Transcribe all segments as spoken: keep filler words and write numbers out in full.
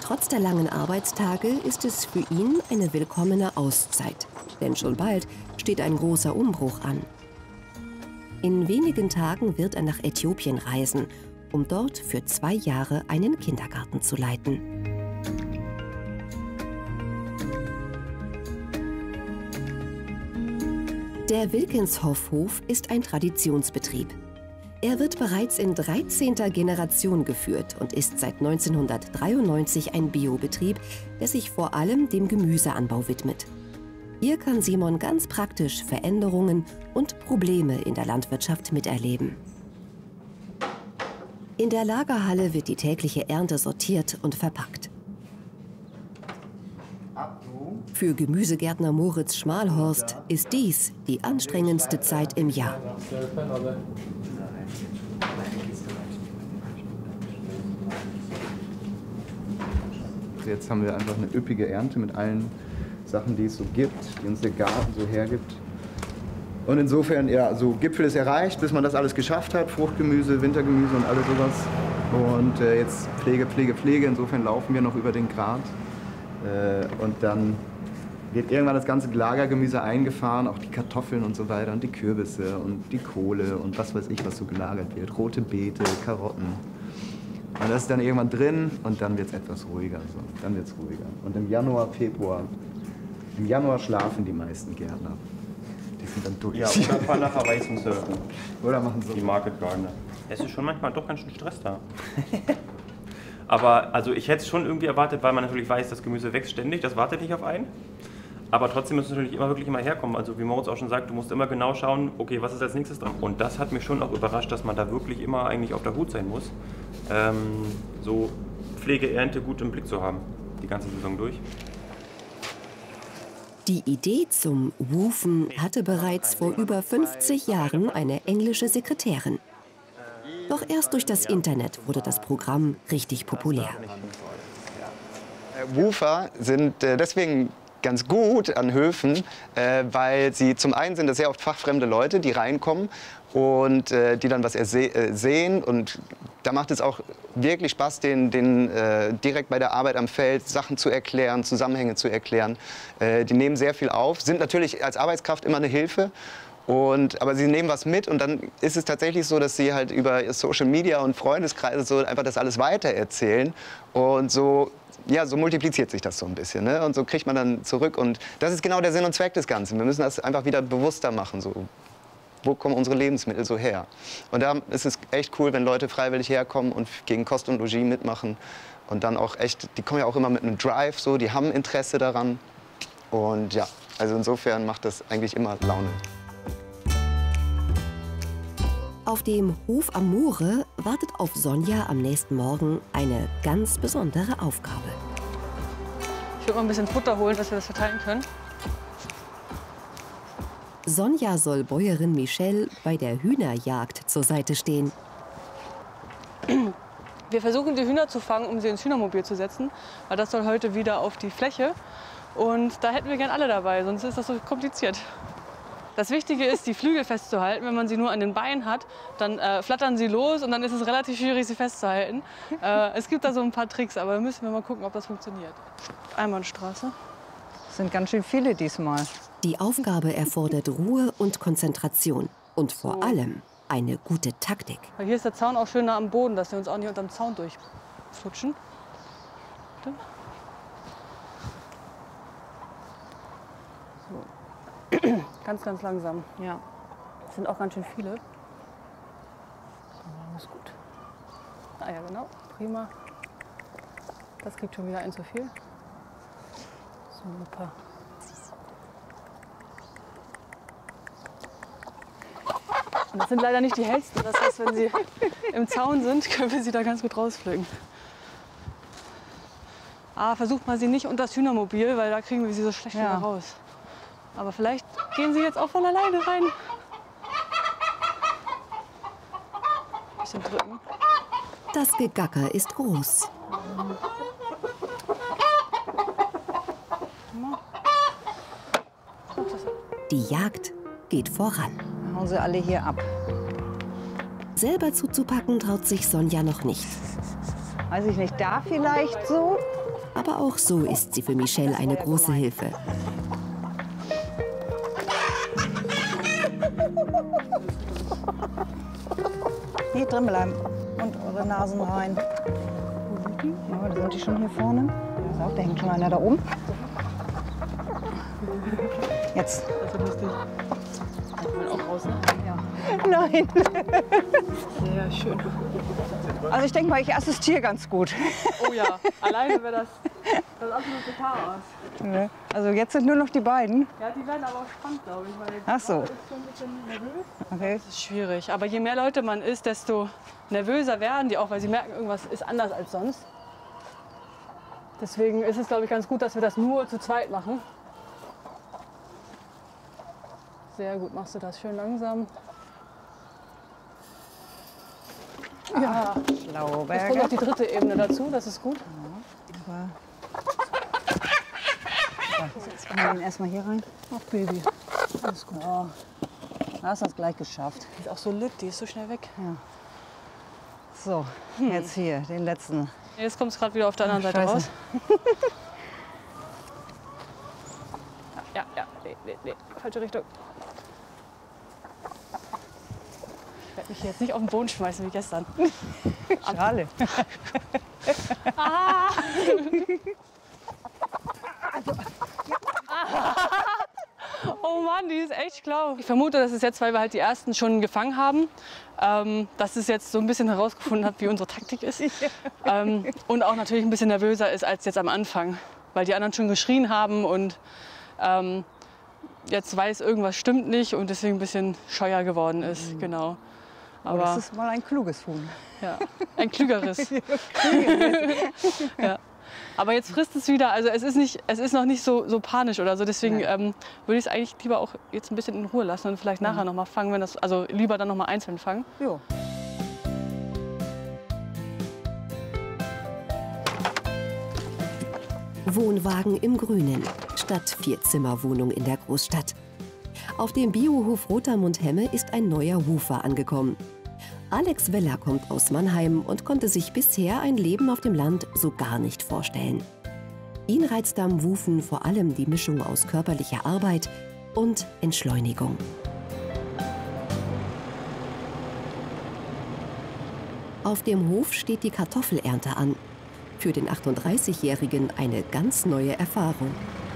Trotz der langen Arbeitstage ist es für ihn eine willkommene Auszeit. Denn schon bald steht ein großer Umbruch an. In wenigen Tagen wird er nach Äthiopien reisen, um dort für zwei Jahre einen Kindergarten zu leiten. Der Wilkenshoff-Hof ist ein Traditionsbetrieb. Er wird bereits in dreizehnter Generation geführt und ist seit neunzehnhundertdreiundneunzig ein Biobetrieb, der sich vor allem dem Gemüseanbau widmet. Hier kann Simon ganz praktisch Veränderungen und Probleme in der Landwirtschaft miterleben. In der Lagerhalle wird die tägliche Ernte sortiert und verpackt. Für Gemüsegärtner Moritz Schmalhorst ist dies die anstrengendste Zeit im Jahr. Jetzt haben wir einfach eine üppige Ernte mit allen Sachen, die es so gibt, die uns der Garten so hergibt. Und insofern, ja, so Gipfel ist erreicht, bis man das alles geschafft hat. Fruchtgemüse, Wintergemüse und alles sowas. Und äh, jetzt Pflege, Pflege, Pflege. Insofern laufen wir noch über den Grat. Äh, und dann wird irgendwann das ganze Lagergemüse eingefahren, auch die Kartoffeln und so weiter und die Kürbisse und die Kohle und was weiß ich, was so gelagert wird. Rote Beete, Karotten. Und das ist dann irgendwann drin und dann wird es etwas ruhiger. So. Dann wird es ruhiger. Und im Januar, Februar, im Januar schlafen die meisten Gärtner. Die sind dann durch. Ja, oder fahren nach Hawaii zum Surfen. Oder machen so. Die Market Gardener. Es ist schon manchmal doch ganz schön Stress da. Aber also ich hätte es schon irgendwie erwartet, weil man natürlich weiß, das Gemüse wächst ständig, das wartet nicht auf einen. Aber trotzdem müssen natürlich immer wirklich immer herkommen. Also wie Moritz auch schon sagt, du musst immer genau schauen, okay, was ist als nächstes dran. Und das hat mich schon auch überrascht, dass man da wirklich immer eigentlich auf der Hut sein muss. Ähm, so Pflege, Ernte gut im Blick zu haben, die ganze Saison durch. Die Idee zum Woofen hatte bereits vor über fünfzig Jahren eine englische Sekretärin. Doch erst durch das Internet wurde das Programm richtig populär. Woofer sind äh, deswegen ganz gut an Höfen, äh, weil sie zum einen sind das sehr oft fachfremde Leute, die reinkommen und äh, die dann was erse äh, sehen. Und da macht es auch wirklich Spaß, den, den äh, direkt bei der Arbeit am Feld Sachen zu erklären, Zusammenhänge zu erklären. Äh, die nehmen sehr viel auf, sind natürlich als Arbeitskraft immer eine Hilfe. Und, aber sie nehmen was mit und dann ist es tatsächlich so, dass sie halt über Social Media und Freundeskreise so einfach das alles weitererzählen. Und so, ja, so multipliziert sich das so ein bisschen, ne? Und so kriegt man dann zurück. Und das ist genau der Sinn und Zweck des Ganzen. Wir müssen das einfach wieder bewusster machen. So. Wo kommen unsere Lebensmittel so her? Und da ist es echt cool, wenn Leute freiwillig herkommen und gegen Kost und Logis mitmachen. Und dann auch echt, die kommen ja auch immer mit einem Drive, so, die haben Interesse daran. Und ja, also insofern macht das eigentlich immer Laune. Auf dem Hof am Moore wartet auf Sonja am nächsten Morgen eine ganz besondere Aufgabe. Ich würde mal ein bisschen Futter holen, dass wir das verteilen können. Sonja soll Bäuerin Michelle bei der Hühnerjagd zur Seite stehen. Wir versuchen, die Hühner zu fangen, um sie ins Hühnermobil zu setzen. Weil das soll heute wieder auf die Fläche. Und da hätten wir gern alle dabei, sonst ist das so kompliziert. Das Wichtige ist, die Flügel festzuhalten. Wenn man sie nur an den Beinen hat, dann äh, flattern sie los und dann ist es relativ schwierig, sie festzuhalten. Äh, es gibt da so ein paar Tricks, aber da müssen wir mal gucken, ob das funktioniert. Einbahnstraße. Es sind ganz schön viele diesmal. Die Aufgabe erfordert Ruhe und Konzentration und vor So. allem eine gute Taktik. Weil hier ist der Zaun auch schön nah am Boden, dass wir uns auch nicht unterm Zaun durchflutschen. So. Ganz, ganz langsam, ja. Das sind auch ganz schön viele. Aber ist gut. Ah ja, genau, prima. Das kriegt schon wieder ein zu viel. Super. Und das sind leider nicht die hellsten. Das heißt, wenn sie im Zaun sind, können wir sie da ganz gut rauspflücken. Ah, versucht mal sie nicht unter das Hühnermobil, weil da kriegen wir sie so schlecht Ja. wieder raus. Aber vielleicht gehen sie jetzt auch von alleine rein. Ein bisschen drücken. Das Gegacker ist groß. Die Jagd geht voran. Hauen sie alle hier ab. Selber zuzupacken traut sich Sonja noch nicht. Weiß ich nicht, da vielleicht so? Aber auch so ist sie für Michelle eine große Hilfe. Hier drin bleiben und eure Nasen rein. Ja, da sind die schon hier vorne. Ja, da hängt schon einer da oben. Jetzt. Das ist lustig. Ich will auch raus, ne? Ja. Nein. Sehr schön. Also ich denke mal, ich assistiere ganz gut. Oh ja, alleine wäre das das absolute Chaos. Also jetzt sind nur noch die beiden. Ja, die werden aber auch spannend, glaube ich. Weil Ach so. ist schon ein bisschen nervös. Okay. Das ist schwierig. Aber je mehr Leute man ist, desto nervöser werden die auch, weil sie merken, irgendwas ist anders als sonst. Deswegen ist es, glaube ich, ganz gut, dass wir das nur zu zweit machen. Sehr gut, machst du das schön langsam. Ja, jetzt kommt noch Schlauberger. die dritte Ebene dazu, das ist gut. Jetzt machen wir ihn erstmal hier rein. Ach Baby, alles gut. Ja. Da hast du das gleich geschafft. Die ist auch so lit, die ist so schnell weg. So, jetzt hier, den letzten. Jetzt kommt es gerade wieder auf der anderen Seite Scheiße. raus. Ja, ja, nee, nee, nee, falsche Richtung. Ich werde mich hier jetzt nicht auf den Boden schmeißen wie gestern. Schade. Ah. Oh Mann, die ist echt schlau. Ich vermute, das ist jetzt, weil wir halt die ersten schon gefangen haben, ähm, dass es jetzt so ein bisschen herausgefunden hat, wie unsere Taktik ist. ähm, und auch natürlich ein bisschen nervöser ist als jetzt am Anfang, weil die anderen schon geschrien haben und ähm, jetzt weiß, irgendwas stimmt nicht und deswegen ein bisschen scheuer geworden ist. Mhm. Genau. Aber das ist mal ein kluges Huhn. Ja, ein klügeres. Ja. Aber jetzt frisst es wieder, also es ist, nicht, es ist noch nicht so, so panisch oder so, deswegen ähm, würde ich es eigentlich lieber auch jetzt ein bisschen in Ruhe lassen und vielleicht nachher noch mal fangen, wenn das, also lieber dann noch mal einzeln fangen. Jo. Wohnwagen im Grünen statt Vierzimmerwohnung in der Großstadt. Auf dem Biohof Rotermund-Hemme ist ein neuer Hufer angekommen. Alex Weller kommt aus Mannheim und konnte sich bisher ein Leben auf dem Land so gar nicht vorstellen. Ihn reizt am Wufen vor allem die Mischung aus körperlicher Arbeit und Entschleunigung. Auf dem Hof steht die Kartoffelernte an. Für den achtunddreißigjährigen eine ganz neue Erfahrung.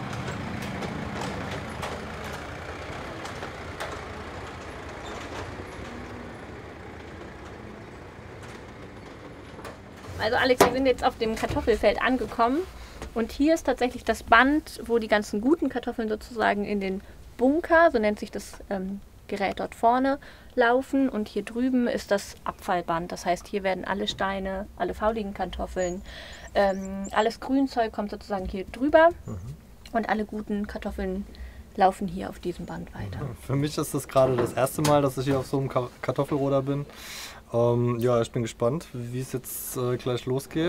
Also Alex, wir sind jetzt auf dem Kartoffelfeld angekommen und hier ist tatsächlich das Band, wo die ganzen guten Kartoffeln sozusagen in den Bunker, so nennt sich das ähm, Gerät dort vorne, laufen und hier drüben ist das Abfallband. Das heißt, hier werden alle Steine, alle fauligen Kartoffeln, ähm, alles Grünzeug kommt sozusagen hier drüber mhm. und alle guten Kartoffeln laufen hier auf diesem Band weiter. Für mich ist das gerade das erste Mal, dass ich hier auf so einem Kartoffelroder bin. Ähm, ja, ich bin gespannt, wie es jetzt äh, gleich losgeht.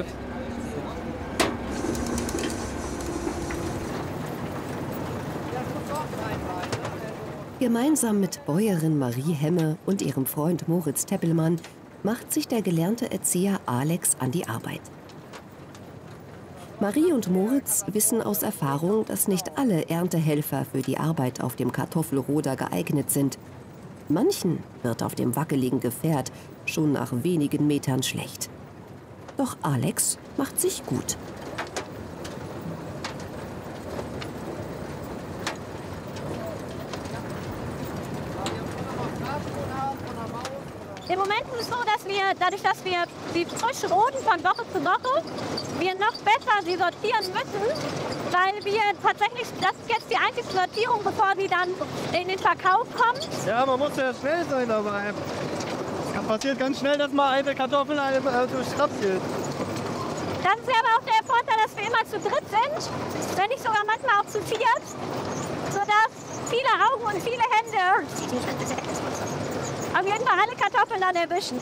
Gemeinsam mit Bäuerin Marie Hemme und ihrem Freund Moritz Teppelmann macht sich der gelernte Erzieher Alex an die Arbeit. Marie und Moritz wissen aus Erfahrung, dass nicht alle Erntehelfer für die Arbeit auf dem Kartoffelroder geeignet sind. Manchen wird auf dem wackeligen Gefährt schon nach wenigen Metern schlecht. Doch Alex macht sich gut. Im Moment ist es so, dass wir, dadurch, dass wir die frisch roden von Woche zu Woche, wir noch besser sie sortieren müssen, weil wir tatsächlich, das ist jetzt die einzige Sortierung, bevor sie dann in den Verkauf kommt. Ja, man muss ja schnell sein dabei. Es passiert ganz schnell, dass mal eine Kartoffel einem äh, durch Schraps geht. Das ist ja aber auch der Vorteil, dass wir immer zu dritt sind, wenn nicht sogar manchmal auch zu viert, sodass viele Augen und viele Hände auf jeden Fall alle Kartoffeln dann erwischen.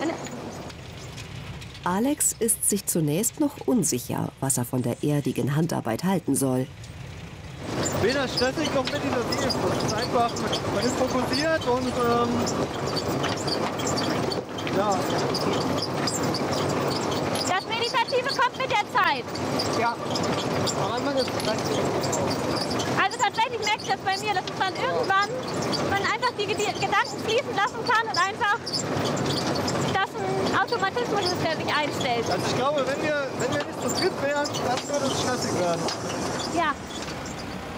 Alex ist sich zunächst noch unsicher, was er von der erdigen Handarbeit halten soll. Weder stressig noch meditativ. Es ist einfach, man ist fokussiert und ähm, ja. Das Meditative Initiative kommt mit der Zeit. Ja. Aber man ist Also tatsächlich merke ich das bei mir, dass es dann irgendwann man einfach die Ged- Gedanken fließen lassen kann und einfach das ein Automatismus ist, der sich einstellt. Also ich glaube, wenn wir, wenn wir nicht zu dritt wären, dann würde es stressig werden. Ja.